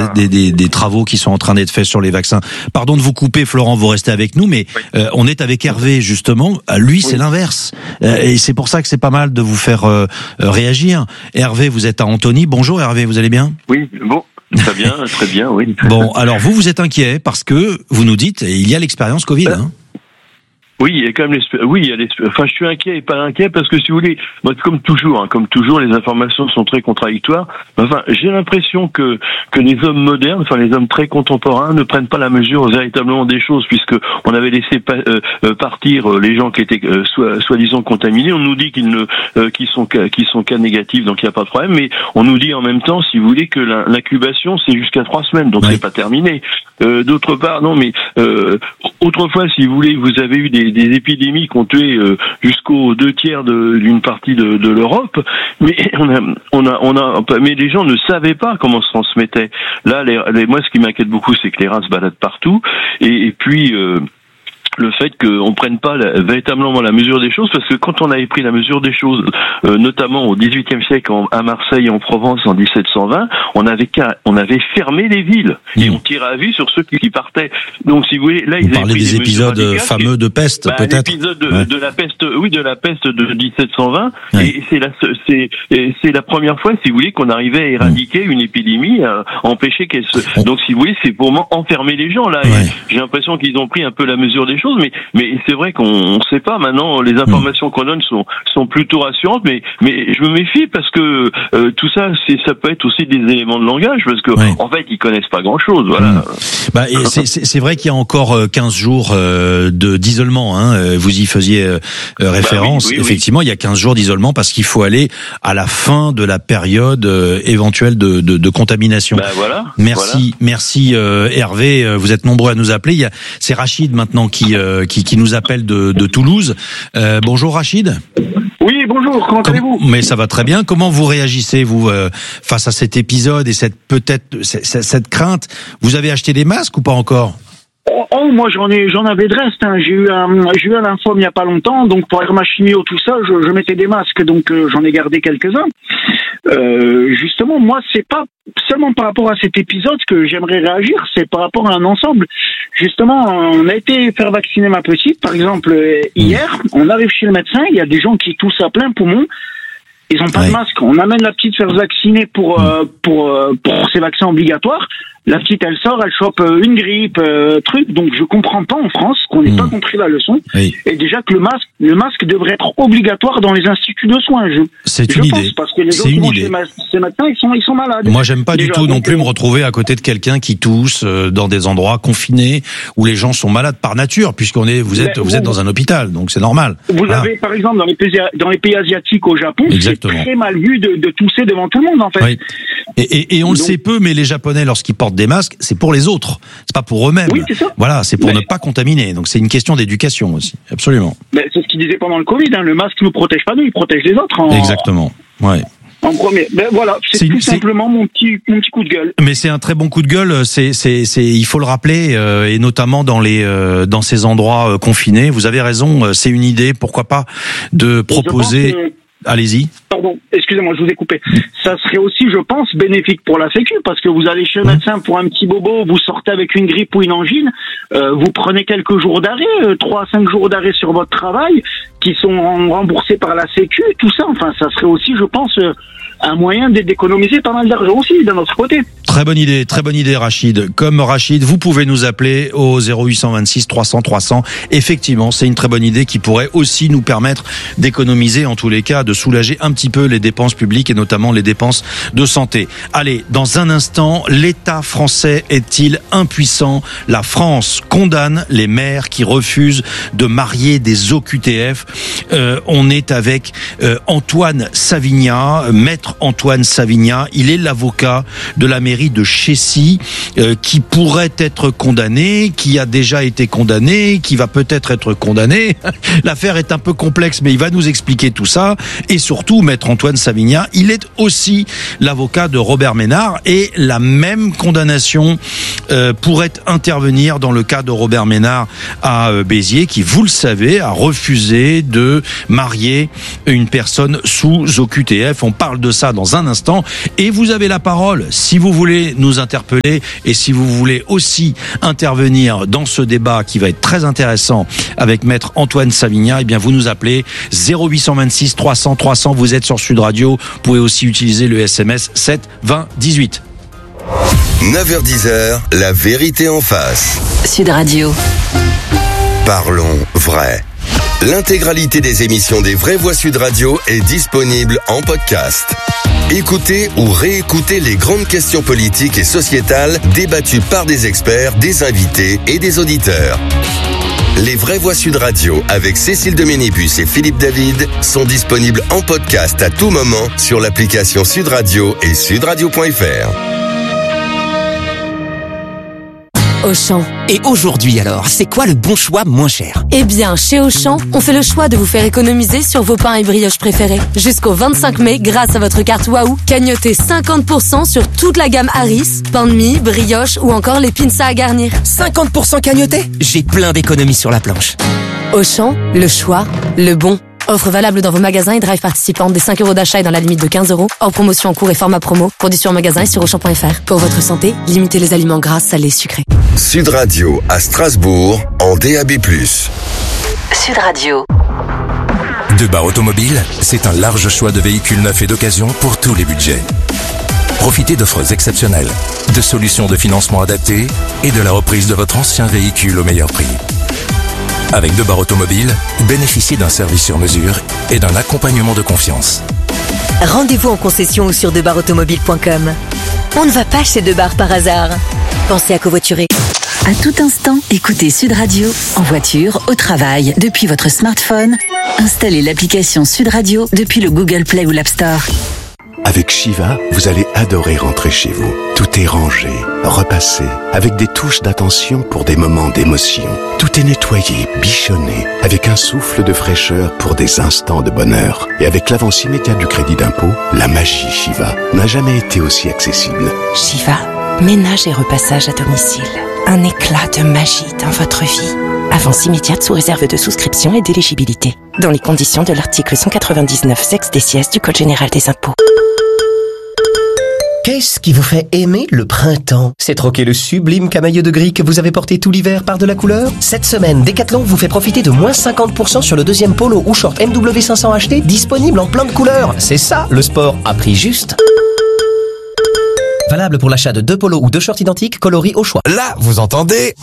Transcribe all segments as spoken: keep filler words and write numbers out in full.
des, des, des travaux qui sont en train d'être faits sur les vaccins. Pardon de vous couper, Florent, vous restez avec nous, mais oui. euh, on est avec Hervé, justement. Lui, oui. c'est l'inverse. Euh, et c'est pour ça que c'est pas mal de vous faire euh, réagir. Hervé, vous êtes à Antony. Bonjour Hervé, vous allez bien ? Oui, bon. Très bien, très bien, oui. Bon, alors vous, vous êtes inquiet parce que vous nous dites, il y a l'expérience Covid. Euh, hein. Oui, il y a quand même l'espèce. Oui, il y a l'espèce. Enfin, je suis inquiet et pas inquiet parce que si vous voulez, moi, comme toujours, hein, comme toujours, les informations sont très contradictoires. Enfin, j'ai l'impression que que les hommes modernes, enfin les hommes très contemporains, ne prennent pas la mesure véritablement des choses, puisque on avait laissé pa- euh, partir les gens qui étaient euh, soi- soi-disant contaminés. On nous dit qu'ils ne, euh, qu'ils sont qu'ils sont cas négatifs, donc il n'y a pas de problème. Mais on nous dit en même temps, si vous voulez, que la, l'incubation c'est jusqu'à trois semaines, donc oui. c'est pas terminé. Euh, d'autre part, non, mais euh, autrefois, si vous voulez, vous avez eu des des épidémies qui ont tué euh, jusqu'aux deux tiers de, d'une partie de, de l'Europe, mais on a, on a, on a, mais les gens ne savaient pas comment se transmettait. Là, les, les, moi, ce qui m'inquiète beaucoup, c'est que les rats se baladent partout, et, et puis. Euh, le fait qu'on prenne pas la, véritablement la mesure des choses, parce que quand on avait pris la mesure des choses, euh, notamment au dix-huitième siècle en, à Marseille et en Provence en dix-sept cent vingt, on avait on avait fermé les villes mmh. et on tirait à vue sur ceux qui, qui partaient. Donc si vous voulez, là vous ils parlez des, des épisodes fameux de peste, bah, peut-être. L'épisode de, ouais. de la peste, oui, de la peste de dix-sept cent vingt, ouais. et c'est la c'est c'est la première fois, si vous voulez, qu'on arrivait à éradiquer mmh. une épidémie, à empêcher qu'elle se. Donc si vous voulez, c'est pour enfermer les gens là. Ouais. J'ai l'impression qu'ils ont pris un peu la mesure des choses, mais mais c'est vrai qu'on ne sait pas. Maintenant, les informations qu'on donne sont sont plutôt rassurantes, mais mais je me méfie parce que euh, tout ça, c'est ça peut être aussi des éléments de langage, parce que oui. en fait, ils connaissent pas grand-chose. Voilà. Mmh. Bah, et c'est, c'est c'est vrai qu'il y a encore quinze jours euh, de d'isolement. Hein. Vous y faisiez euh, référence. Bah oui, oui, Effectivement, oui. il y a quinze jours d'isolement parce qu'il faut aller à la fin de la période euh, éventuelle de, de de contamination. Bah voilà. Merci, voilà. merci euh, Hervé. Vous êtes nombreux à nous appeler. Il y a c'est Rachid maintenant qui euh, qui qui nous appelle de, de Toulouse. Euh, bonjour Rachid. Oui, bonjour, comment Comme, allez-vous ? Mais ça va très bien. Comment vous réagissez, vous, euh, face à cet épisode et cette peut-être cette, cette crainte ? Vous avez acheté des masques ou pas encore ? Oh, oh, moi j'en ai, j'en avais de reste. Hein. J'ai eu un, j'ai eu un lymphome il y a pas longtemps, donc pour faire ma chimio tout ça, je, je mettais des masques, donc euh, j'en ai gardé quelques-uns. Euh, justement, moi c'est pas seulement par rapport à cet épisode que j'aimerais réagir, c'est par rapport à un ensemble. Justement, on a été faire vacciner ma petite, par exemple hier, on arrive chez le médecin, il y a des gens qui toussent à plein poumon. Ils ont pas ouais. de masque. On amène la petite faire vacciner pour euh, pour euh, pour ces vaccins obligatoires. La petite, elle sort, elle chope une grippe, euh, truc. Donc je comprends pas en France qu'on n'ait mmh. pas compris la leçon. Oui. Et déjà que le masque, le masque devrait être obligatoire dans les instituts de soins. Je, c'est je une pense, idée. Parce que les c'est autres une vont idée. chez ma, ces médecins, ils sont ils sont malades. Moi, j'aime pas déjà, du tout non plus euh... me retrouver à côté de quelqu'un qui tousse euh, dans des endroits confinés où les gens sont malades par nature, puisqu'on est vous êtes Mais, vous, vous êtes dans un hôpital, donc c'est normal. Vous ah. avez par exemple dans les pays dans les pays asiatiques au Japon, Exactement. c'est très mal vu de, de tousser devant tout le monde en fait. Oui. Et, et, et on donc, le sait peu, mais les Japonais, lorsqu'ils portent des masques, c'est pour les autres, c'est pas pour eux-mêmes. Oui, c'est ça. Voilà, c'est pour mais... ne pas contaminer. Donc c'est une question d'éducation aussi, absolument. Mais c'est ce qu'ils disaient pendant le Covid. Hein, le masque ne protège pas nous, il protège les autres. En... Exactement. Ouais. En premier. Ben voilà, c'est, c'est tout c'est... simplement mon petit mon petit coup de gueule. Mais c'est un très bon coup de gueule. C'est c'est c'est il faut le rappeler euh, et notamment dans les euh, dans ces endroits euh, confinés. Vous avez raison. Euh, c'est une idée. Pourquoi pas de proposer. Que... Allez-y. Pardon, excusez-moi, je vous ai coupé. Ça serait aussi, je pense, bénéfique pour la Sécu, parce que vous allez chez le médecin pour un petit bobo, vous sortez avec une grippe ou une angine, euh, vous prenez quelques jours d'arrêt, euh, trois à cinq jours d'arrêt sur votre travail, qui sont remboursés par la Sécu, tout ça. Enfin, ça serait aussi, je pense, euh, un moyen d'économiser pas mal d'argent aussi, de notre côté. Très bonne idée, très bonne idée, Rachid. Comme Rachid, vous pouvez nous appeler au zéro huit cent vingt-six trois cents trois cents. Effectivement, c'est une très bonne idée qui pourrait aussi nous permettre d'économiser, en tous les cas, de soulager un petit peu les dépenses publiques et notamment les dépenses de santé. Allez, dans un instant, l'État français est-il impuissant ? La France condamne les maires qui refusent de marier des O Q T F. Euh, on est avec euh, Antoine Savigna, maître Antoine Savigna. Il est l'avocat de la mairie de Chécy, euh, qui pourrait être condamné, qui a déjà été condamné, qui va peut-être être condamné. L'affaire est un peu complexe, mais il va nous expliquer tout ça. Et surtout, maître Antoine Savigna, il est aussi l'avocat de Robert Ménard, et la même condamnation euh, pourrait intervenir dans le cas de Robert Ménard à euh, Béziers, qui, vous le savez, a refusé de marier une personne sous O Q T F. On parle de ça ça dans un instant. Et vous avez la parole si vous voulez nous interpeller et si vous voulez aussi intervenir dans ce débat qui va être très intéressant avec Maître Antoine Savigna. Eh bien, vous nous appelez zéro huit cent vingt-six trois cents trois cents. Vous êtes sur Sud Radio. Vous pouvez aussi utiliser le S M S sept vingt dix-huit. neuf heures dix, la vérité en face. Sud Radio. Parlons vrai. L'intégralité des émissions des Vraies Voix Sud Radio est disponible en podcast. Écoutez ou réécoutez les grandes questions politiques et sociétales débattues par des experts, des invités et des auditeurs. Les Vraies Voix Sud Radio avec Cécile Dominibus et Philippe David sont disponibles en podcast à tout moment sur l'application Sud Radio et sudradio point f r. Auchan. Et aujourd'hui alors, c'est quoi le bon choix moins cher? Eh bien, chez Auchan, on fait le choix de vous faire économiser sur vos pains et brioches préférés. Jusqu'au vingt-cinq mai, grâce à votre carte Waouh, cagnotez cinquante pour cent sur toute la gamme Harris, pain de mie, brioche ou encore les pinces à garnir. cinquante pour cent cagnoté? J'ai plein d'économies sur la planche. Auchan, le choix, le bon. Offre valable dans vos magasins et drive participants des cinq euros d'achat et dans la limite de quinze euros. Hors promotion en cours et format promo. Conditions en magasin et sur auchan point f r. Pour votre santé, limitez les aliments gras, salés, sucrés. Sud Radio à Strasbourg en D A B plus. Sud Radio. Debar Automobile, c'est un large choix de véhicules neufs et d'occasion pour tous les budgets. Profitez d'offres exceptionnelles, de solutions de financement adaptées et de la reprise de votre ancien véhicule au meilleur prix. Avec Debar Automobile, bénéficiez d'un service sur mesure et d'un accompagnement de confiance. Rendez-vous en concession ou sur debar automobile point com. On ne va pas chez Debar par hasard. Pensez à covoiturer. À tout instant, écoutez Sud Radio, en voiture, au travail, depuis votre smartphone. Installez l'application Sud Radio depuis le Google Play ou l'App Store. Avec Shiva, vous allez adorer rentrer chez vous. Tout est rangé, repassé, avec des touches d'attention pour des moments d'émotion. Tout est nettoyé, bichonné, avec un souffle de fraîcheur pour des instants de bonheur. Et avec l'avance immédiate du crédit d'impôt, la magie Shiva n'a jamais été aussi accessible. Shiva, ménage et repassage à domicile. Un éclat de magie dans votre vie. Avance immédiate sous réserve de souscription et d'éligibilité. Dans les conditions de l'article cent quatre-vingt-dix-neuf sexe des sièges du Code général des impôts. Qu'est-ce qui vous fait aimer le printemps? C'est troquer le sublime camailleux de gris que vous avez porté tout l'hiver par de la couleur? Cette semaine, Decathlon vous fait profiter de moins cinquante pour cent sur le deuxième polo ou short M W cinq cents H D disponible en plein de couleurs. C'est ça, le sport à prix juste. Valable pour l'achat de deux polos ou deux shorts identiques coloris au choix. Là, vous entendez?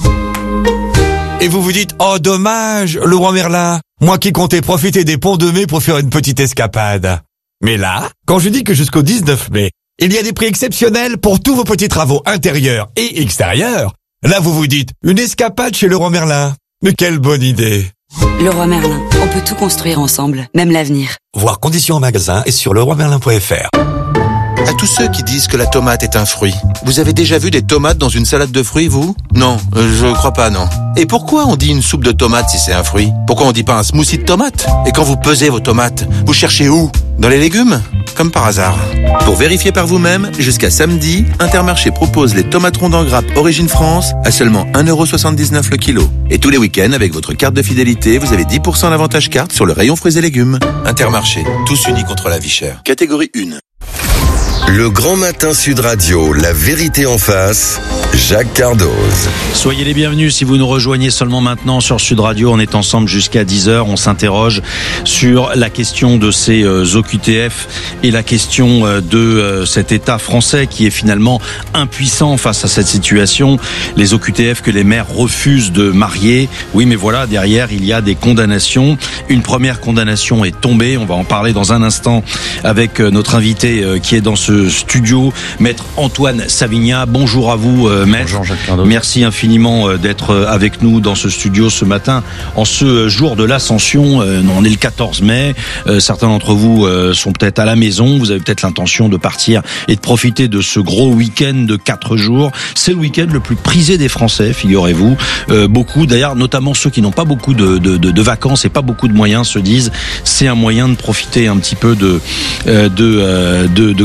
Et vous vous dites, oh dommage, Leroy Merlin, moi qui comptais profiter des ponts de mai pour faire une petite escapade. Mais là, quand je dis que jusqu'au dix-neuf mai, il y a des prix exceptionnels pour tous vos petits travaux intérieurs et extérieurs, là vous vous dites, une escapade chez Leroy Merlin. Mais quelle bonne idée! Leroy Merlin, on peut tout construire ensemble, même l'avenir. Voir conditions en magasin et sur leroy merlin point f r. À tous ceux qui disent que la tomate est un fruit, vous avez déjà vu des tomates dans une salade de fruits, vous? Non, euh, je crois pas, non. Et pourquoi on dit une soupe de tomates si c'est un fruit? Pourquoi on dit pas un smoothie de tomates? Et quand vous pesez vos tomates, vous cherchez où? Dans les légumes? Comme par hasard. Pour vérifier par vous-même, jusqu'à samedi, Intermarché propose les tomates rondes en grappe Origine France à seulement un euro soixante-dix-neuf le kilo. Et tous les week-ends, avec votre carte de fidélité, vous avez dix pour cent d'avantage carte sur le rayon fruits et légumes. Intermarché, tous unis contre la vie chère. Catégorie un. Le Grand Matin Sud Radio, la vérité en face, Jacques Cardoz. Soyez les bienvenus si vous nous rejoignez seulement maintenant sur Sud Radio. On est ensemble jusqu'à dix heures. On s'interroge sur la question de ces euh, O Q T F et la question euh, de euh, cet État français qui est finalement impuissant face à cette situation. Les O Q T F que les maires refusent de marier. Oui, mais voilà, derrière, il y a des condamnations. Une première condamnation est tombée. On va en parler dans un instant avec euh, notre invité euh, qui est dans ce studio, Maître Antoine Savigna. Bonjour à vous, euh, Maître. Bonjour Jacques Cardoz. Merci infiniment euh, d'être euh, avec nous dans ce studio ce matin, en ce euh, jour de l'Ascension. Euh, on est le quatorze mai. Euh, certains d'entre vous euh, sont peut-être à la maison. Vous avez peut-être l'intention de partir et de profiter de ce gros week-end de quatre jours. C'est le week-end le plus prisé des Français, figurez-vous. Euh, beaucoup, d'ailleurs, notamment ceux qui n'ont pas beaucoup de, de, de, de vacances et pas beaucoup de moyens, se disent c'est un moyen de profiter un petit peu de, euh, de, euh, de, de quelques jours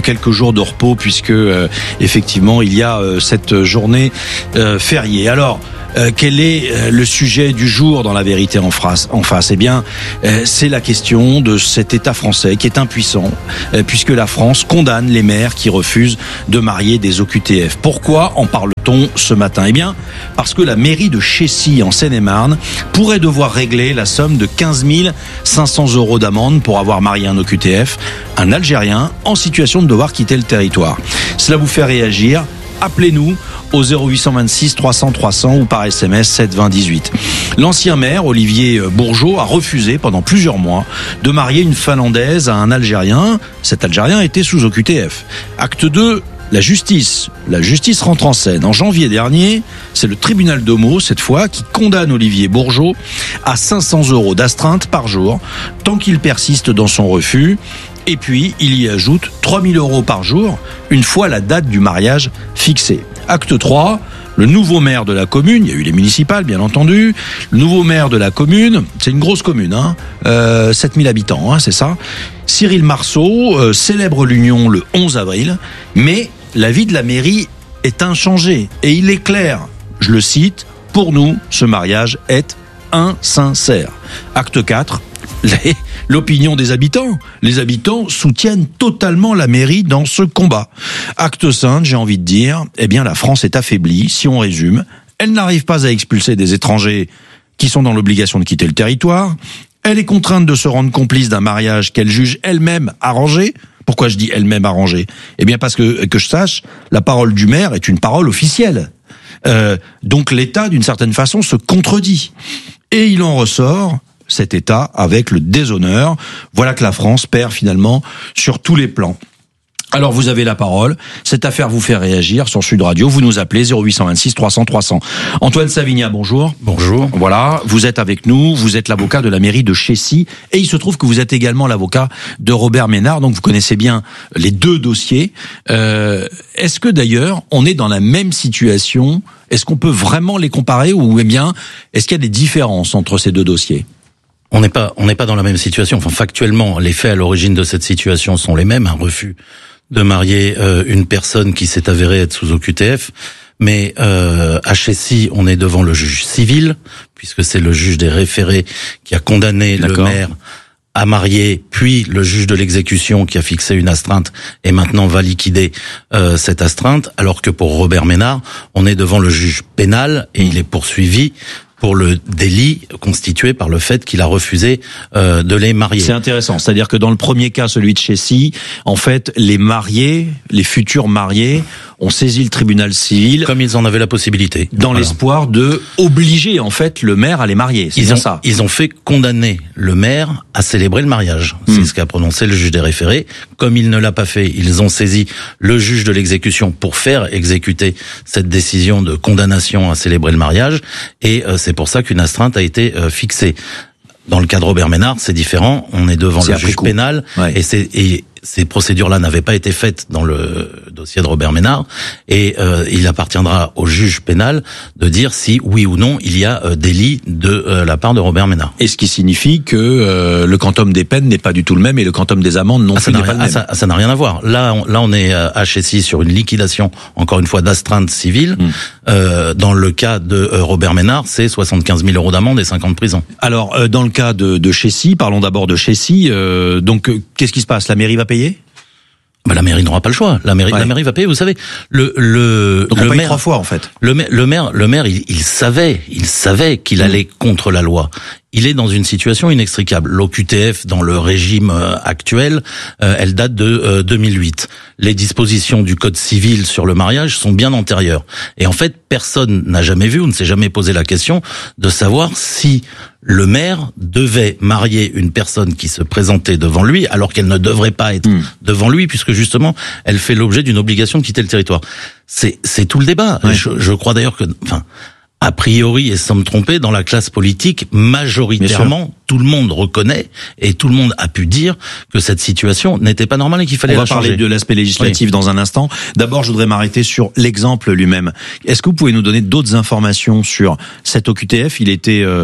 jours de repos puisque euh, effectivement il y a euh, cette journée euh, fériée. Alors Euh, quel est euh, le sujet du jour dans La Vérité en face, en face Eh bien, euh, c'est la question de cet État français qui est impuissant, euh, puisque la France condamne les maires qui refusent de marier des O Q T F. Pourquoi en parle-t-on ce matin ? Eh bien, parce que la mairie de Chécy, en Seine-et-Marne, pourrait devoir régler la somme de quinze mille cinq cents euros d'amende pour avoir marié un O Q T F, un Algérien en situation de devoir quitter le territoire. Cela vous fait réagir ? Appelez-nous au zéro huit cent vingt-six trois cents trois cents ou par S M S sept vingt dix-huit. L'ancien maire, Olivier Bourgeot, a refusé pendant plusieurs mois de marier une Finlandaise à un Algérien. Cet Algérien était sous O Q T F. Acte deux, la justice. La justice rentre en scène. En janvier dernier, c'est le tribunal de Meaux, cette fois, qui condamne Olivier Bourgeot à cinq cents euros d'astreinte par jour, tant qu'il persiste dans son refus. Et puis, il y ajoute trois mille euros par jour, une fois la date du mariage fixée. Acte trois, le nouveau maire de la commune, il y a eu les municipales bien entendu, le nouveau maire de la commune, c'est une grosse commune, hein, euh, sept mille habitants, hein, c'est ça. Cyril Marceau euh, célèbre l'union le onze avril, mais la vie de la mairie est inchangée. Et il est clair, je le cite, pour nous, ce mariage est insincère. Acte quatre, les, l'opinion des habitants. Les habitants soutiennent totalement la mairie dans ce combat. Acte cinq, j'ai envie de dire, eh bien la France est affaiblie, si on résume. Elle n'arrive pas à expulser des étrangers qui sont dans l'obligation de quitter le territoire. Elle est contrainte de se rendre complice d'un mariage qu'elle juge elle-même arrangé. Pourquoi je dis elle-même arrangé ? Eh bien parce que, que je sache, la parole du maire est une parole officielle. Euh, donc l'État, d'une certaine façon, se contredit. Et il en ressort cet État avec le déshonneur. Voilà que la France perd finalement sur tous les plans. Alors vous avez la parole, cette affaire vous fait réagir sur Sud Radio, vous nous appelez zéro huit cent vingt-six trois cents trois cents. Antoine Savigna, bonjour. Bonjour. Voilà, vous êtes avec nous, vous êtes l'avocat de la mairie de Chécy et il se trouve que vous êtes également l'avocat de Robert Ménard, donc vous connaissez bien les deux dossiers. Euh, est-ce que d'ailleurs on est dans la même situation ? Est-ce qu'on peut vraiment les comparer ou eh bien est-ce qu'il y a des différences entre ces deux dossiers ? On n'est pas, on n'est pas dans la même situation. Enfin, factuellement, les faits à l'origine de cette situation sont les mêmes. Un refus de marier euh, une personne qui s'est avérée être sous O Q T F. Mais euh, à Chécy, on est devant le juge civil, puisque c'est le juge des référés qui a condamné D'accord. le maire à marier, puis le juge de l'exécution qui a fixé une astreinte et maintenant va liquider euh, cette astreinte, alors que pour Robert Ménard, on est devant le juge pénal et il est poursuivi pour le délit constitué par le fait qu'il a refusé euh, de les marier. C'est intéressant, c'est-à-dire que dans le premier cas, celui de Chécy, en fait, les mariés, les futurs mariés, ont saisi le tribunal civil comme ils en avaient la possibilité, dans voilà. l'espoir de obliger en fait le maire à les marier. C'est ils bien ont, ça. Ils ont fait condamner le maire à célébrer le mariage. Mmh. C'est ce qu'a prononcé le juge des référés. Comme il ne l'a pas fait, ils ont saisi le juge de l'exécution pour faire exécuter cette décision de condamnation à célébrer le mariage. Et euh, c'est pour ça qu'une astreinte a été euh, fixée. Dans le cas de Robert Ménard, c'est différent. On est devant c'est le juge coup. pénal ouais. et c'est et ces procédures-là n'avaient pas été faites dans le dossier de Robert Ménard et euh, il appartiendra au juge pénal de dire si oui ou non il y a euh, délit de euh, la part de Robert Ménard. Et ce qui signifie que euh, le quantum des peines n'est pas du tout le même et le quantum des amendes non ah, plus n'est rien, pas le même. Ah, ça, ça n'a rien à voir. Là, on, là, on est à Chécy sur une liquidation, encore une fois, d'astreinte civile. Mmh. Euh, dans le cas de euh, Robert Ménard, c'est soixante-quinze mille euros d'amende et cinq ans de prison. Alors, euh, dans le cas de, de Chécy, parlons d'abord de Chécy. Euh, donc, euh, qu'est-ce qui se passe ? La mairie va payer ? Bah, la mairie n'aura pas le choix. La mairie, ouais. la mairie va payer. Vous savez, le le Donc le on paye maire trois fois en fait. Le maire, le maire, le maire, il, il savait, il savait qu'il mmh. allait contre la loi. Il est dans une situation inextricable. L'O Q T F, dans le régime euh, actuel, euh, elle date de euh, deux mille huit. Les dispositions du Code civil sur le mariage sont bien antérieures. Et en fait, personne n'a jamais vu ou ne s'est jamais posé la question de savoir si le maire devait marier une personne qui se présentait devant lui, alors qu'elle ne devrait pas être mmh. devant lui, puisque justement, elle fait l'objet d'une obligation de quitter le territoire. C'est, c'est tout le débat. Ouais. Je, je crois d'ailleurs que, enfin, a priori, et sans me tromper, dans la classe politique, majoritairement, tout le monde reconnaît et tout le monde a pu dire que cette situation n'était pas normale et qu'il fallait la changer. On va parler de l'aspect législatif oui. dans un instant. D'abord, je voudrais m'arrêter sur l'exemple lui-même. Est-ce que vous pouvez nous donner d'autres informations sur cet O Q T F ? Il était euh,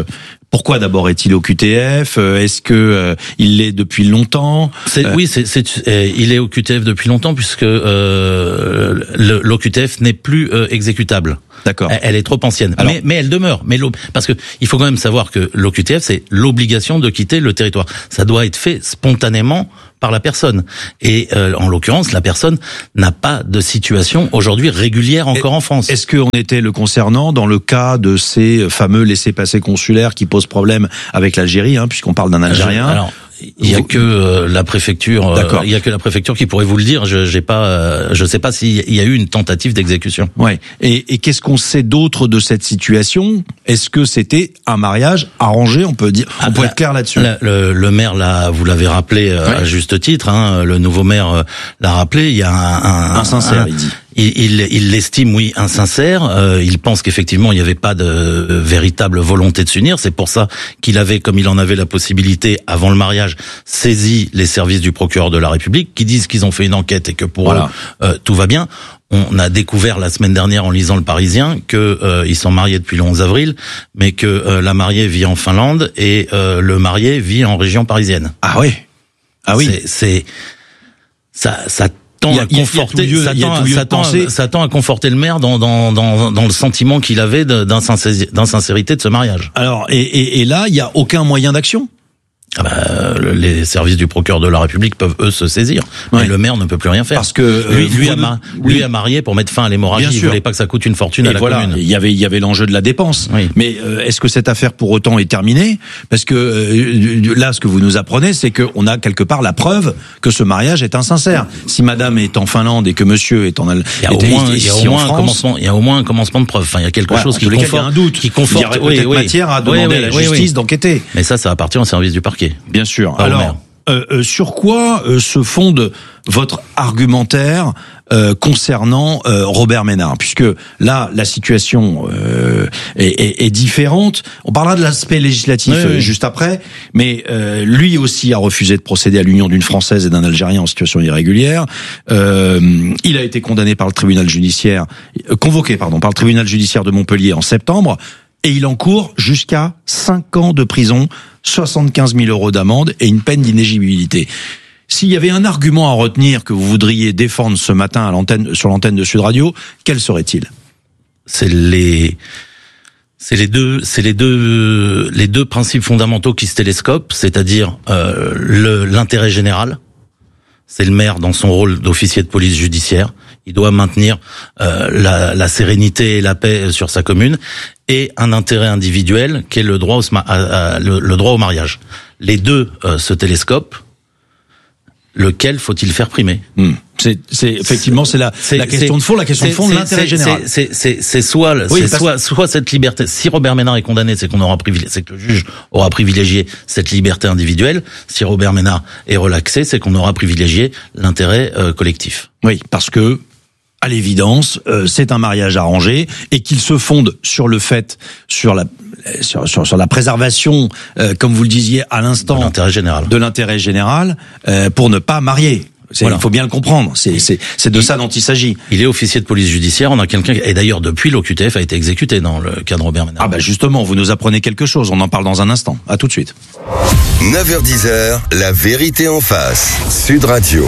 Pourquoi d'abord est-il au Q T F? Est-ce que euh, il l'est depuis longtemps? c'est, euh... Oui, c'est, c'est, euh, il est au Q T F depuis longtemps puisque euh, le, l'O Q T F n'est plus euh, exécutable. D'accord. Elle, elle est trop ancienne, Alors... mais, mais elle demeure. Mais parce que il faut quand même savoir que l'O Q T F, c'est l'obligation de quitter le territoire. Ça doit être fait spontanément par la personne. Et euh, en l'occurrence, la personne n'a pas de situation aujourd'hui régulière encore Et, en France. Est-ce qu'on était le concernant dans le cas de ces fameux laissez-passer consulaires qui posent problème avec l'Algérie, hein, puisqu'on parle d'un Algérien? Alors, il y a que euh, la préfecture. Euh, il y a que la préfecture qui pourrait vous le dire. Je j'ai pas. Euh, je sais pas s'il y a eu une tentative d'exécution. Ouais. Et, et qu'est-ce qu'on sait d'autre de cette situation? Est-ce que c'était un mariage arrangé? On peut dire. On ah, peut la, être clair là-dessus. La, le, le maire là, vous l'avez rappelé euh, ouais. à juste titre. Hein, le nouveau maire euh, l'a rappelé. Il y a un, un, un sincère. Un, il dit. Il, il, il l'estime, oui, insincère. Euh, il pense qu'effectivement, il n'y avait pas de euh, véritable volonté de s'unir. C'est pour ça qu'il avait, comme il en avait la possibilité avant le mariage, saisi les services du procureur de la République, qui disent qu'ils ont fait une enquête et que pour voilà. eux, euh, tout va bien. On a découvert la semaine dernière en lisant Le Parisien que euh, ils sont mariés depuis le onze avril, mais que euh, la mariée vit en Finlande et euh, le marié vit en région parisienne. Ah oui, ah oui. C'est, c'est ça, ça. Tend à conforter, ça tend, ça tend, ça tend à conforter le maire dans dans dans dans le sentiment qu'il avait d'insincérité de ce mariage. Alors et et, et là, il y a aucun moyen d'action. Ah bah, les services du procureur de la République peuvent eux se saisir, mais ouais. le maire ne peut plus rien faire. Parce que lui, lui, a, ma, oui. lui a marié pour mettre fin à l'hémorragie. Il voulait pas que ça coûte une fortune et à la voilà, commune. Il y avait il y avait l'enjeu de la dépense. Oui. Mais euh, est-ce que cette affaire pour autant est terminée? Parce que euh, là, ce que vous nous apprenez, c'est que on a quelque part la preuve que ce mariage est insincère. Si Madame est en Finlande et que Monsieur est en il y a au moins il y a au moins un commencement, il y a au moins un commencement de preuve. Enfin, il y a quelque ouais, chose qui conforte, il y a un doute, qui conforte. Il y aurait peut-être oui, matière à demander oui, oui, à la justice oui, oui. d'enquêter. Mais ça, ça appartient au service du parquet. Bien sûr. Alors, euh, euh, sur quoi euh, se fonde votre argumentaire euh, concernant euh, Robert Ménard, puisque là la situation euh, est, est, est différente. On parlera de l'aspect législatif oui, euh, oui. juste après, mais euh, lui aussi a refusé de procéder à l'union d'une Française et d'un Algérien en situation irrégulière. Euh, il a été condamné par le tribunal judiciaire, euh, convoqué pardon par le tribunal judiciaire de Montpellier en septembre. Et il encourt jusqu'à cinq ans de prison, soixante-quinze mille euros d'amende et une peine d'inéligibilité. S'il y avait un argument à retenir que vous voudriez défendre ce matin à l'antenne, sur l'antenne de Sud Radio, quel serait-il? C'est les, c'est les deux, c'est les deux, les deux principes fondamentaux qui se télescopent, c'est-à-dire euh, le, l'intérêt général. C'est le maire dans son rôle d'officier de police judiciaire. Il doit maintenir euh, la, la sérénité et la paix sur sa commune, et un intérêt individuel qui est le droit au, à, à, le, le droit au mariage. Les deux euh, se télescopent. Lequel faut-il faire primer? hmm. C'est, c'est effectivement c'est la, c'est, la question de fond, la question de fond de l'intérêt général. C'est, c'est, c'est, c'est soit, oui, c'est soit, soit cette liberté. Si Robert Ménard est condamné, c'est qu'on aura privilégié, c'est que le juge aura privilégié cette liberté individuelle. Si Robert Ménard est relaxé, c'est qu'on aura privilégié l'intérêt euh, collectif. Oui, parce que à l'évidence, euh, c'est un mariage arrangé et qu'il se fonde sur le fait, sur la, sur, sur, sur la préservation, euh, comme vous le disiez à l'instant, de l'intérêt général, de l'intérêt général, euh, pour ne pas marier. C'est, voilà. Il faut bien le comprendre. C'est, c'est, c'est de il, ça dont il s'agit. Il est officier de police judiciaire. On a quelqu'un, et d'ailleurs depuis l'O Q T F a été exécuté dans le cas de Robert Ménard. Ah bah justement, vous nous apprenez quelque chose. On en parle dans un instant. À tout de suite. neuf heures dix, la vérité en face. Sud Radio.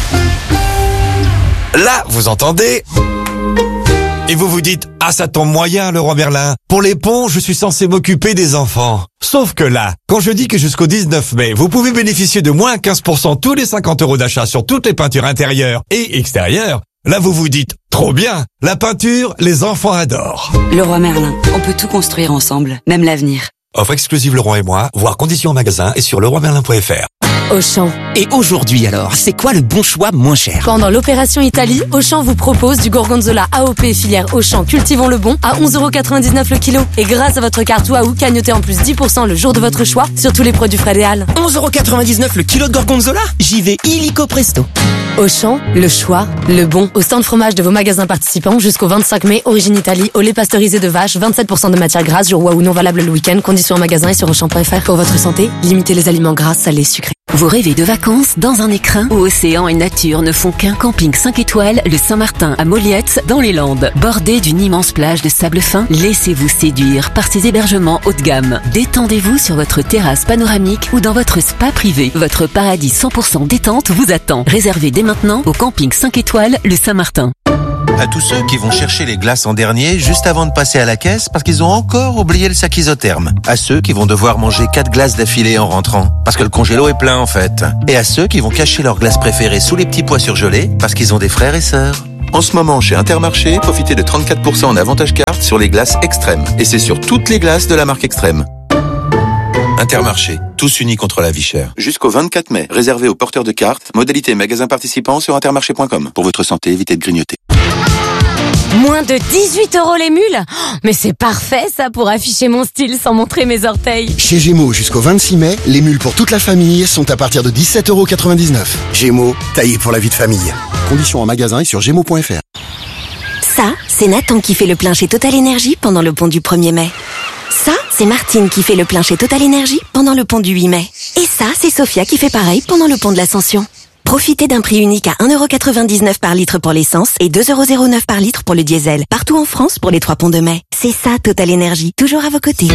Là, vous entendez? Et vous vous dites, ah ça tombe moyen le roi Merlin. Pour les ponts, je suis censé m'occuper des enfants. Sauf que là, quand je dis que jusqu'au dix-neuf mai, vous pouvez bénéficier de moins quinze pour cent tous les cinquante euros d'achat sur toutes les peintures intérieures et extérieures, là vous vous dites, trop bien, la peinture, les enfants adorent. Le roi Merlin, on peut tout construire ensemble, même l'avenir. Offre exclusive Leroy et moi, voir conditions en magasin et sur leroy merlin point f r. Auchan. Et aujourd'hui alors, c'est quoi le bon choix moins cher? Pendant l'opération Italie, Auchan vous propose du gorgonzola A O P filière Auchan Cultivons le Bon à onze euros quatre-vingt-dix-neuf le kilo. Et grâce à votre carte Waouh, cagnotez en plus dix pour cent le jour de votre choix sur tous les produits frais des Halles. onze euros quatre-vingt-dix-neuf le kilo de gorgonzola? J'y vais illico presto. Auchan, le choix, le bon. Au stand fromage de vos magasins participants jusqu'au vingt-cinq mai, origine Italie, au lait pasteurisé de vache, vingt-sept pour cent de matière grasse, jour Waouh non valable le week-end, conditions en magasin et sur auchan point f r. Pour votre santé, limitez les aliments gras, salés, sucrés. Vous rêvez de vacances dans un écrin où océan et nature ne font qu'un? Camping cinq étoiles, le Saint-Martin à Moliette, dans les Landes. Bordé d'une immense plage de sable fin, laissez-vous séduire par ces hébergements haut de gamme. Détendez-vous sur votre terrasse panoramique ou dans votre spa privé. Votre paradis cent pour cent détente vous attend. Réservez dès maintenant au Camping cinq étoiles, le Saint-Martin. À tous ceux qui vont chercher les glaces en dernier juste avant de passer à la caisse parce qu'ils ont encore oublié le sac isotherme. À ceux qui vont devoir manger quatre glaces d'affilée en rentrant parce que le congélo est plein en fait. Et à ceux qui vont cacher leurs glaces préférées sous les petits pois surgelés parce qu'ils ont des frères et sœurs. En ce moment, chez Intermarché, profitez de trente-quatre pour cent en avantage carte sur les glaces Extrême. Et c'est sur toutes les glaces de la marque Extrême. Intermarché, tous unis contre la vie chère. Jusqu'au vingt-quatre mai, réservé aux porteurs de cartes, modalité magasin participant sur intermarché point com. Pour votre santé, évitez de grignoter. Moins de dix-huit euros les mules? Oh, mais c'est parfait ça pour afficher mon style sans montrer mes orteils. Chez Gémeaux, jusqu'au vingt-six mai, les mules pour toute la famille sont à partir de dix-sept euros quatre-vingt-dix-neuf. Gémeaux, taillé pour la vie de famille. Conditions en magasin et sur gémeaux point f r. Ça, c'est Nathan qui fait le plein chez Total Energy pendant le pont du premier mai. Ça, c'est Martine qui fait le plein chez Total Energy pendant le pont du huit mai. Et ça, c'est Sophia qui fait pareil pendant le pont de l'Ascension. Profitez d'un prix unique à un euro quatre-vingt-dix-neuf par litre pour l'essence et deux euros zéro neuf par litre pour le diesel. Partout en France pour les trois ponts de mai. C'est ça, Total Energy. Toujours à vos côtés.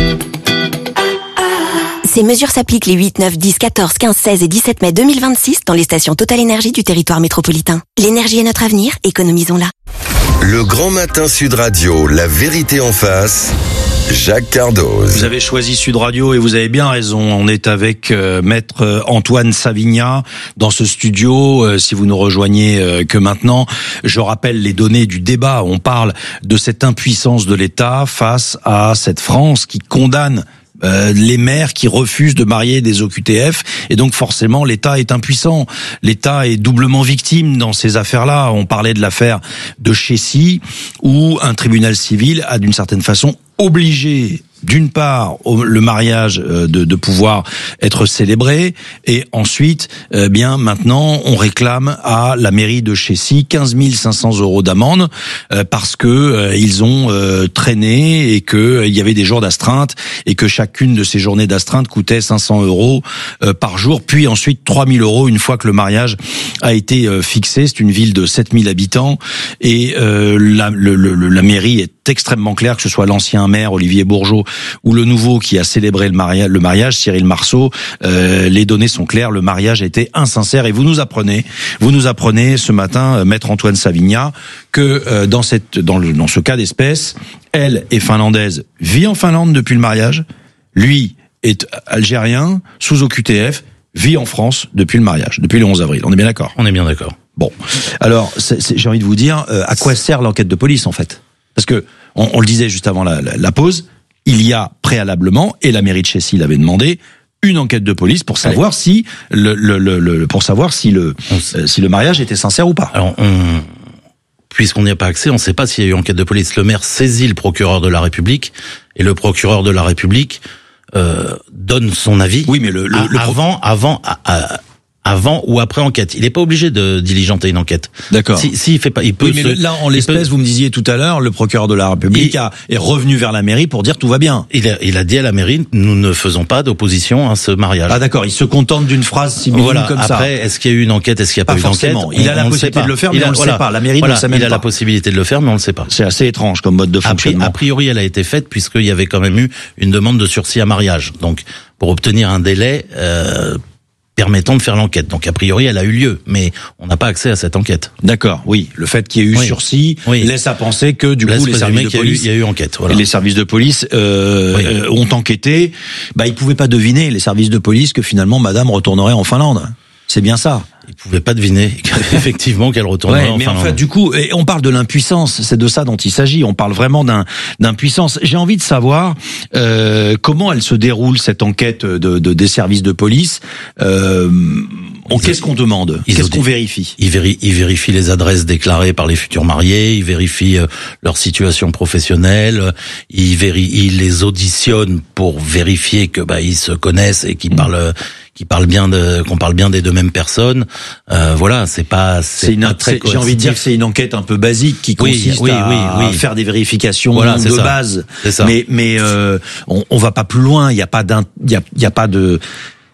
Ces mesures s'appliquent les huit, neuf, dix, quatorze, quinze, seize et dix-sept mai deux mille vingt-six dans les stations Total Energy du territoire métropolitain. L'énergie est notre avenir, économisons-la. Le Grand Matin Sud Radio, la vérité en face. Jacques Cardoz. Vous avez choisi Sud Radio et vous avez bien raison. On est avec euh, maître Antoine Savigna dans ce studio. Euh, si vous nous rejoignez euh, que maintenant, je rappelle les données du débat. On parle de cette impuissance de l'État face à cette France qui condamne Euh, les maires qui refusent de marier des O Q T F, et donc forcément l'État est impuissant. L'État est doublement victime dans ces affaires-là. On parlait de l'affaire de Chessy, où un tribunal civil a d'une certaine façon obligé d'une part le mariage de, de pouvoir être célébré, et ensuite eh bien maintenant on réclame à la mairie de Chessy quinze mille cinq cents euros d'amende euh, parce que euh, ils ont euh, traîné et que euh, il y avait des jours d'astreinte et que chacune de ces journées d'astreinte coûtait cinq cents euros euh, par jour, puis ensuite trois mille euros une fois que le mariage a été euh, fixé. C'est une ville de sept mille habitants et euh, la, le, le, la mairie est extrêmement claire, que ce soit l'ancien maire Olivier Bourgeot ou le nouveau qui a célébré le mariage, le mariage Cyril Marceau. Euh, les données sont claires, le mariage a été insincère. Et vous nous apprenez, vous nous apprenez ce matin, euh, maître Antoine Savigna, que euh, dans cette, dans, le, dans ce cas d'espèce, elle est finlandaise, vit en Finlande depuis le mariage. Lui est algérien, sous O Q T F, vit en France depuis le mariage, depuis le onze avril. On est bien d'accord? On est bien d'accord. Bon, alors c'est, c'est, j'ai envie de vous dire, euh, à quoi sert l'enquête de police en fait? Parce que on, on le disait juste avant la, la, la pause, il y a préalablement, et la mairie de Chessy l'avait demandé, une enquête de police pour savoir Allez. si le, le, le, le pour savoir si le euh, si le mariage était sincère ou pas. Alors on, puisqu'on n'y a pas accès, on ne sait pas s'il y a eu enquête de police. Le maire saisit le procureur de la République et le procureur de la République euh, donne son avis. Oui, mais le, le, à, le avant avant à, à, avant ou après enquête. Il n'est pas obligé de diligenter une enquête. D'accord. Si, si il fait pas, il peut. Oui, mais se, là, en l'espèce, peut, vous me disiez tout à l'heure, le procureur de la République il, a, est revenu vers la mairie pour dire tout va bien. Il a, il a dit à la mairie, nous ne faisons pas d'opposition à ce mariage. Ah d'accord. Il se contente d'une phrase si minime voilà. comme Après, ça. Après, est-ce qu'il y a eu une enquête, est-ce qu'il n'y a pas, pas eu d'enquête? Il a la possibilité de le faire, mais on ne le sait pas. La mairie ne le sait même pas. Il a la possibilité de le faire, mais on ne le sait pas. C'est assez étrange comme mode de fonctionnement. A priori, elle a été faite puisqu'il y avait quand même eu une demande de sursis à mariage. Donc, pour obtenir un délai. Euh, permettant de faire l'enquête. Donc a priori elle a eu lieu, mais on n'a pas accès à cette enquête. D'accord, oui. Le fait qu'il y ait eu oui. sursis oui. laisse à penser que du laisse coup les services de police, il y a eu, il y a eu enquête. Voilà. Et les services de police euh, oui. euh, ont enquêté. Bah ils pouvaient pas deviner, les services de police, que finalement Madame retournerait en Finlande. C'est bien ça. Ils pouvaient pas deviner effectivement qu'elle retournerait ouais, en mais Finlande. en fait, du coup, et on parle de l'impuissance. C'est de ça dont il s'agit. On parle vraiment d'un d'impuissance. J'ai envie de savoir euh, comment elle se déroule cette enquête de, de des services de police. Euh, on, qu'est-ce qu'on demande? Qu'est-ce qu'on vérifie? Ils vérifient, ils vérifient les adresses déclarées par les futurs mariés. Ils vérifient euh, leur situation professionnelle. Ils vérifient, ils les auditionnent pour vérifier que bah ils se connaissent et qu'ils mmh. parlent. qui parle bien de, qu'on parle bien des deux mêmes personnes. Euh, voilà, c'est pas, c'est, c'est une, pas très j'ai envie de dire que c'est une enquête un peu basique qui consiste oui, oui, à oui, oui. faire des vérifications voilà, de ça. base. C'est ça. Mais, mais euh, on, on va pas plus loin. Il y a pas d'un, il y a, il y a pas de.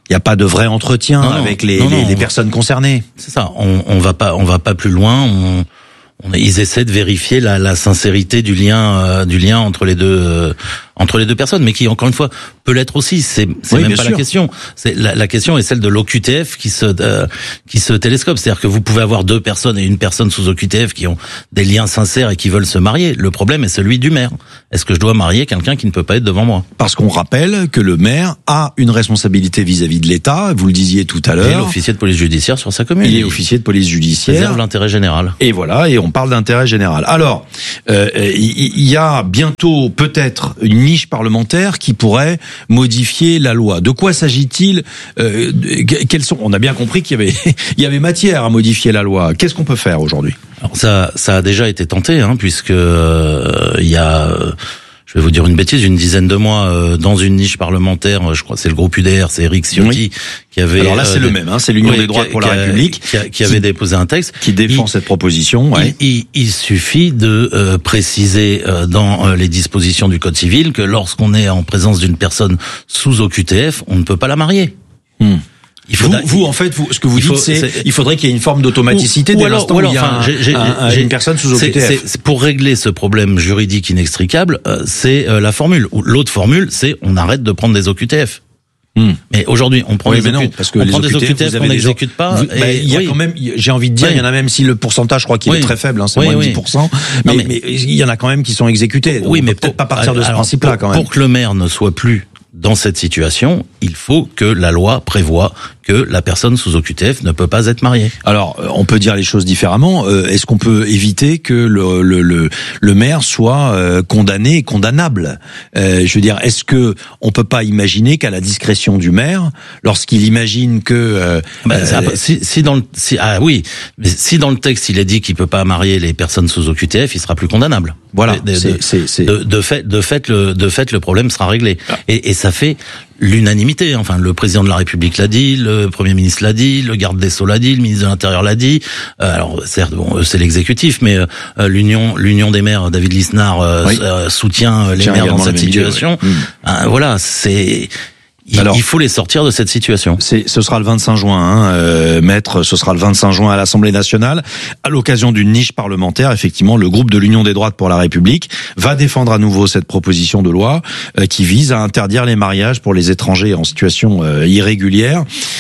Il n'y a pas de vrai entretien non, avec les, non, les, non, les on, personnes concernées. C'est ça. On, on va pas, on va pas plus loin. On, on, ils essaient de vérifier la, la sincérité du lien, euh, du lien entre les deux, euh, entre les deux personnes, mais qui encore une fois peut l'être aussi. C'est, c'est oui, même pas sûr. la question. C'est la, la question est celle de l'O Q T F qui se, euh, qui se télescope. C'est-à-dire que vous pouvez avoir deux personnes et une personne sous O Q T F qui ont des liens sincères et qui veulent se marier. Le problème est celui du maire. Est-ce que je dois marier quelqu'un qui ne peut pas être devant moi? Parce qu'on rappelle que le maire a une responsabilité vis-à-vis de l'État. Vous le disiez tout à l'heure. Il est officier de police judiciaire sur sa commune. Il est officier de police judiciaire. Préserve l'intérêt général. Et voilà, et on parle d'intérêt général. Alors, euh, il y a bientôt peut-être une niche parlementaire qui pourrait modifier la loi. De quoi s'agit-il? euh, Quels sont? On a bien compris qu'il y avait, il y avait matière à modifier la loi. Qu'est-ce qu'on peut faire aujourd'hui? Alors ça, ça a déjà été tenté, hein, puisque euh, il y a, euh, je vais vous dire une bêtise, une dizaine de mois, euh, dans une niche parlementaire, je crois que c'est le groupe U D R, c'est Éric Ciotti oui. qui avait. Alors là, c'est euh, le même, hein, c'est l'Union oui, des droites pour qui a, la République qui, a, qui, qui avait déposé un texte qui défend il, cette proposition. Ouais. Il, il, il suffit de euh, préciser euh, dans euh, les dispositions du Code civil que lorsqu'on est en présence d'une personne sous O Q T F, on ne peut pas la marier. Hmm. Il faut, vous, vous, en fait, vous, ce que vous dites, c'est il faudrait qu'il y ait une forme d'automaticité ou, dès ou alors, l'instant ou alors, où il y a enfin, un, j'ai, j'ai, un, j'ai, une personne sous O Q T F. C'est, c'est, pour régler ce problème juridique inextricable, euh, c'est euh, la formule. L'autre formule, c'est on arrête de prendre des O Q T F. Hmm. Mais aujourd'hui, on prend oui, des mais non, O Q T F, parce que on les prend des O Q T F qu'on n'exécute pas. Vous, et, bah, il y a oui. quand même, j'ai envie de dire, oui. il y en a même si le pourcentage, je crois qu'il oui. est très faible, hein, c'est oui, moins de oui. dix pour cent. Mais, non, mais, mais il y en a quand même qui sont exécutés. Donc oui, on mais peut peut-être pas partir de ce principe-là quand même. Pour que le maire ne soit plus dans cette situation, il faut que la loi prévoie que la personne sous O Q T F ne peut pas être mariée. Alors, on peut dire les choses différemment. Euh, est-ce qu'on peut éviter que le le le, le maire soit euh, condamné et condamnable? euh, Je veux dire, est-ce que on peut pas imaginer qu'à la discrétion du maire, lorsqu'il imagine que euh, ben, ça, euh, si, si dans le si, ah oui, mais si dans le texte il est dit qu'il peut pas marier les personnes sous O Q T F, il sera plus condamnable. Voilà. De, c'est, de, c'est, c'est... de, de fait, de fait, le de fait, le problème sera réglé. Ah. Et, et ça fait l'unanimité. Enfin, le président de la République l'a dit, le Premier ministre l'a dit, le garde des Sceaux l'a dit, le ministre de l'Intérieur l'a dit. Euh, alors, certes, bon, c'est l'exécutif, mais euh, l'union, l'union des maires, David Lisnard, euh, oui. euh, soutient les Tiens, maires dans cette situation. Idée, ouais. euh, voilà, c'est. Il, Alors, il faut les sortir de cette situation. C'est, ce sera le vingt-cinq juin, hein, euh, maître. Ce sera le vingt-cinq juin à l'Assemblée nationale, à l'occasion d'une niche parlementaire. Effectivement, le groupe de l'Union des droites pour la République va défendre à nouveau cette proposition de loi euh, qui vise à interdire les mariages pour les étrangers en situation euh, irrégulière.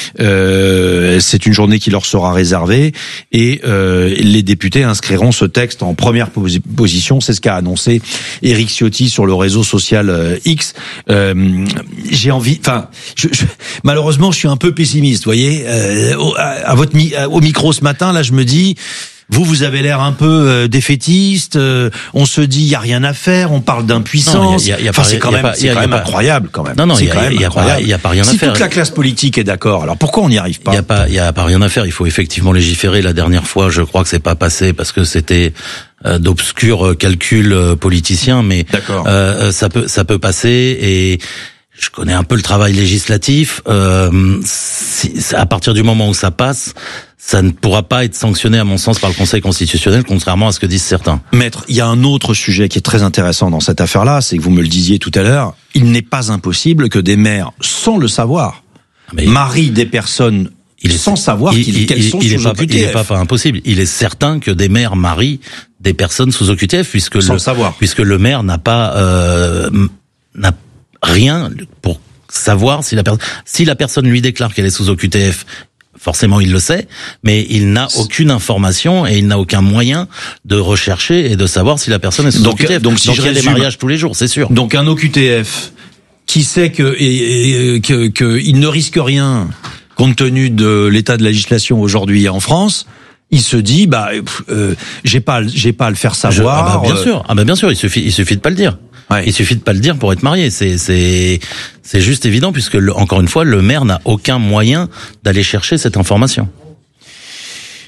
Euh, c'est une journée qui leur sera réservée et euh, les députés inscriront ce texte en première posi- position. C'est ce qu'a annoncé Éric Ciotti sur le réseau social euh, X. Euh, j'ai envie, enfin. Je, je, malheureusement, je suis un peu pessimiste, vous voyez. Euh, au, à votre au micro ce matin, là, je me dis, vous, vous avez l'air un peu euh, défaitiste. Euh, on se dit, il y a rien à faire. On parle d'impuissance. Enfin, c'est quand même, c'est quand même incroyable, quand même. Non, non, c'est il y a, quand même y a pas, il y a pas rien à si faire. Si toute la classe politique est d'accord, alors pourquoi on n'y arrive pas? Il y a pas, il y a pas rien à faire. Il faut effectivement légiférer. La dernière fois, je crois que c'est pas passé parce que c'était euh, d'obscurs calculs euh, politiciens, mais euh, ça peut, ça peut passer et. Je connais un peu le travail législatif. Euh, si, à partir du moment où ça passe, ça ne pourra pas être sanctionné, à mon sens, par le Conseil constitutionnel, contrairement à ce que disent certains. Maître, il y a un autre sujet qui est très intéressant dans cette affaire-là, c'est que vous me le disiez tout à l'heure, il n'est pas impossible que des maires, sans le savoir, Mais marient des personnes il est, sans savoir il, qu'il, qu'elles il, sont il sous est pas, O Q T F. Il n'est pas, pas impossible. Il est certain que des maires marient des personnes sous O Q T F, puisque sans le, le savoir. puisque le maire n'a pas euh, n'a rien pour savoir si la personne si la personne lui déclare qu'elle est sous O Q T F, forcément il le sait, mais il n'a aucune information et il n'a aucun moyen de rechercher et de savoir si la personne est sous donc, O Q T F. Donc, si donc je il y a résume, des mariages tous les jours, c'est sûr. Donc un O Q T F qui sait que et, et, que, que il ne risque rien compte tenu de l'état de la législation aujourd'hui en France. Il se dit bah euh, j'ai pas j'ai pas à le faire savoir. Je, ah bah bien euh, sûr, ah bah bien sûr, il suffit il suffit de pas le dire. Ouais. Il suffit de pas le dire pour être marié. C'est c'est c'est juste évident puisque le, encore une fois le maire n'a aucun moyen d'aller chercher cette information.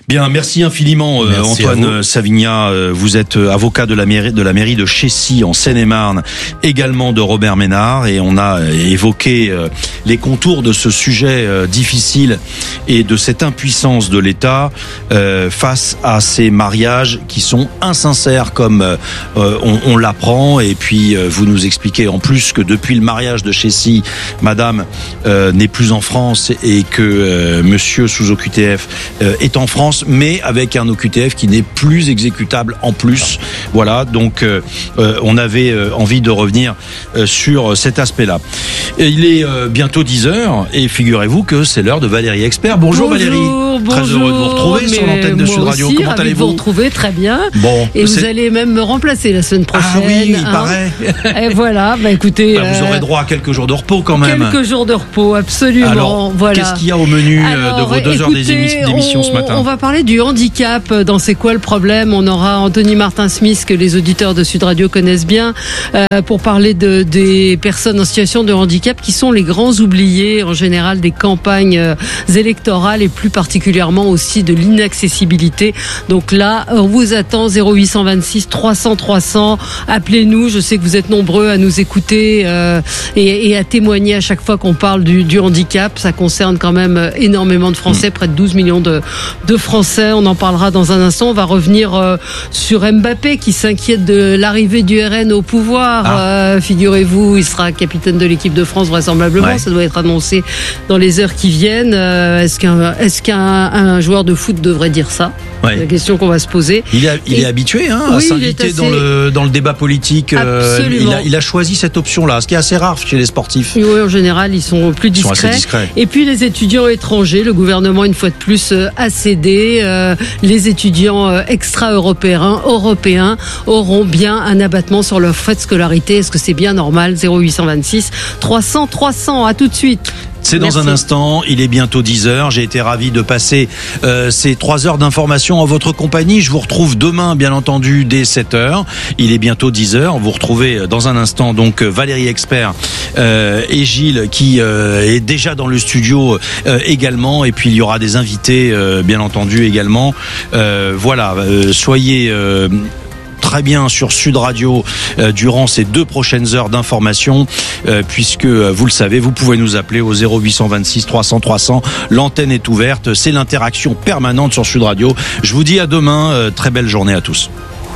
Bien, merci infiniment euh, Merci Antoine Savigna. Euh, vous êtes avocat de la mairie de la mairie de Chécy en Seine-et-Marne, également de Robert Ménard, et on a évoqué euh, les contours de ce sujet euh, difficile et de cette impuissance de l'État euh, face à ces mariages qui sont insincères, comme euh, on, on l'apprend. Et puis euh, vous nous expliquez en plus que depuis le mariage de Chécy, Madame euh, n'est plus en France et que euh, Monsieur sous O Q T F euh, est en France, mais avec un O Q T F qui n'est plus exécutable en plus. Voilà, donc euh, euh, on avait euh, envie de revenir euh, sur cet aspect-là. Et il est euh, bientôt dix heures et figurez-vous que c'est l'heure de Valérie Expert. Bonjour, bonjour Valérie. Bonjour, très heureux de vous retrouver sur l'antenne de Sud Radio. Aussi, Comment allez-vous? Vous retrouver très bien. Bon, et vous allez même me remplacer la semaine prochaine. Ah oui, il hein. paraît. Et voilà, bah écoutez, bah, vous aurez droit à quelques jours de repos quand même. Quelques jours de repos, absolument. Alors, voilà. Qu'est-ce qu'il y a au menu Alors, de vos deux écoutez, heures d'émission ce matin? On va parler du handicap. Dans C'est quoi le problème? On aura Anthony Martin-Smith, que les auditeurs de Sud Radio connaissent bien, euh, pour parler de, des personnes en situation de handicap qui sont les grands oubliés en général des campagnes euh, électorales et plus particulièrement aussi de l'inaccessibilité. Donc là, on vous attend zéro huit cent vingt-six trois cents trois cents. Appelez-nous. Je sais que vous êtes nombreux à nous écouter euh, et, et à témoigner à chaque fois qu'on parle du, du handicap. Ça concerne quand même énormément de Français, près de douze millions de, de Français. On en parlera dans un instant. On va revenir euh, sur Mbappé qui s'inquiète de l'arrivée du R N au pouvoir. Ah. Euh, figurez-vous, il sera capitaine de l'équipe de France vraisemblablement. Ouais. Ça doit être annoncé dans les heures qui viennent. Euh, est-ce qu'un, est-ce qu'un un joueur de foot devrait dire ça? Ouais. C'est la question qu'on va se poser. Il est, il Et, est habitué hein, oui, à s'inviter assez... dans, le, dans le débat politique. Euh, il, a, il a choisi cette option-là, ce qui est assez rare chez les sportifs. Oui, en général, ils sont plus discrets. Ils sont assez discrets. Et puis les étudiants étrangers, le gouvernement, une fois de plus, a cédé. Euh, les étudiants extra-européens européens auront bien un abattement sur leur frais de scolarité. Est-ce que c'est bien normal? Zéro huit cent vingt-six trois cents trois cents. À tout de suite. C'est dans Merci. Un instant, il est bientôt dix heures. J'ai été ravi de passer euh, ces trois heures d'information en votre compagnie. Je vous retrouve demain, bien entendu, dès sept heures. Il est bientôt dix heures. Vous retrouvez dans un instant donc Valérie Expert euh, et Gilles qui euh, est déjà dans le studio euh, également. Et puis il y aura des invités, euh, bien entendu, également. Euh, voilà, euh, soyez... Euh, très bien sur Sud Radio euh, durant ces deux prochaines heures d'information euh, puisque euh, vous le savez, vous pouvez nous appeler au zéro huit cent vingt-six trois cents trois cents. L'antenne est ouverte, c'est l'interaction permanente sur Sud Radio. Je vous dis à demain, euh, très belle journée à tous.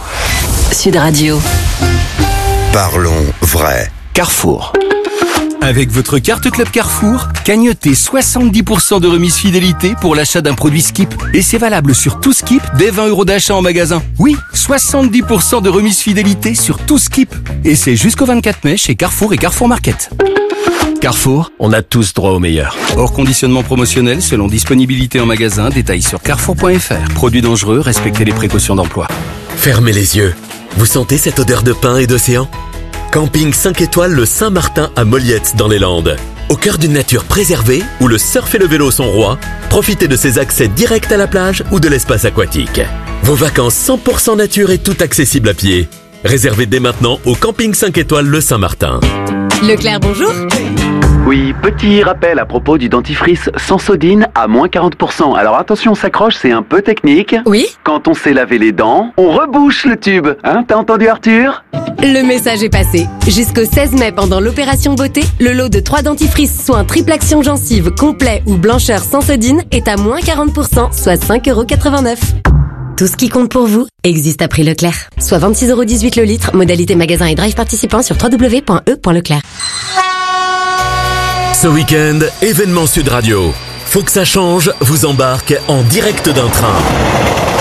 Sud Radio. Parlons vrai. Carrefour. Avec votre carte Club Carrefour, cagnotez soixante-dix pour cent de remise fidélité pour l'achat d'un produit Skip. Et c'est valable sur tout Skip dès vingt euros d'achat en magasin. Oui, soixante-dix pour cent de remise fidélité sur tout Skip. Et c'est jusqu'au vingt-quatre mai chez Carrefour et Carrefour Market. Carrefour, on a tous droit au meilleur. Hors conditionnement promotionnel selon disponibilité en magasin, détails sur carrefour point f r. Produits dangereux, respectez les précautions d'emploi. Fermez les yeux. Vous sentez cette odeur de pin et d'océan? Camping cinq étoiles le Saint-Martin à Molliette dans les Landes. Au cœur d'une nature préservée, où le surf et le vélo sont rois, profitez de ses accès directs à la plage ou de l'espace aquatique. Vos vacances cent pour cent nature et tout accessible à pied. Réservez dès maintenant au Camping cinq étoiles le Saint-Martin. Leclerc, bonjour. Oui, petit rappel à propos du dentifrice Sensodyne à moins quarante pour cent. Alors attention, on s'accroche, c'est un peu technique. Oui. Quand on sait laver les dents, on rebouche le tube. Hein, t'as entendu Arthur? Le message est passé. Jusqu'au seize mai, pendant l'opération beauté, le lot de trois dentifrices, soit un triple action gencive complet ou blancheur Sensodyne, est à moins quarante pour cent, soit cinq euros quatre-vingt-neuf. Tout ce qui compte pour vous existe à prix Leclerc. Soit vingt-six euros dix-huit le litre, modalité magasin et drive participant sur w w w point e point leclerc. Ce week-end, événement Sud Radio. Faut que ça change, vous embarque en direct d'un train.